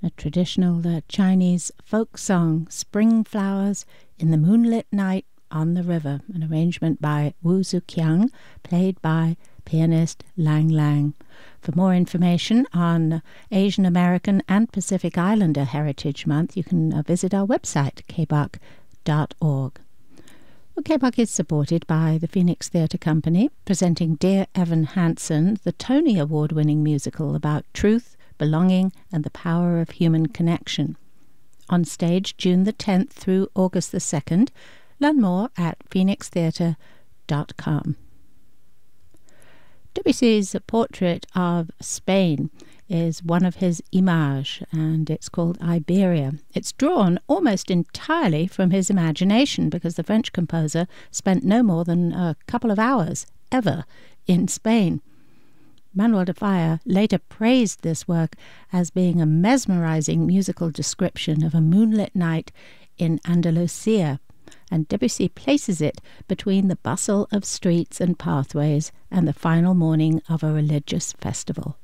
a traditional Chinese folk song, Spring Flowers in the Moonlit Night on the River, an arrangement by Wu Zuqiang, played by pianist Lang Lang. For more information on Asian American and Pacific Islander Heritage Month, you can visit our website, kbuk.org. Well, KBUK is supported by the Phoenix Theatre Company, presenting Dear Evan Hansen, the Tony Award-winning musical about truth, belonging, and the power of human connection. On stage June the 10th through August the 2nd. Learn more at phoenixtheatre.com. Debussy's portrait of Spain is one of his images, and it's called Iberia. It's drawn almost entirely from his imagination because the French composer spent no more than a couple of hours ever in Spain. Manuel de Falla later praised this work as being a mesmerizing musical description of a moonlit night in Andalusia, and Debussy places it between the bustle of streets and pathways and the final morning of a religious festival.